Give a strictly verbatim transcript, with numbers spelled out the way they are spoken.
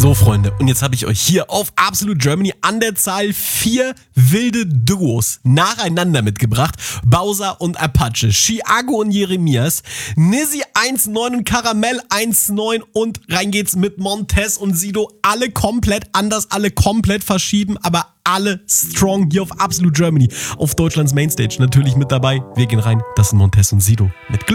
So, Freunde, und jetzt habe ich euch hier auf Absolute Germany an der Zahl vier wilde Duos nacheinander mitgebracht. Bowser und Apache, Chiago und Jeremias, Nizzy eins neun und Karamell eins neun und rein geht's mit Montez und Sido. Alle komplett anders, alle komplett verschieden, aber alle strong hier auf Absolute Germany. Auf Deutschlands Mainstage natürlich mit dabei. Wir gehen rein, das sind Montez und Sido mit Glück.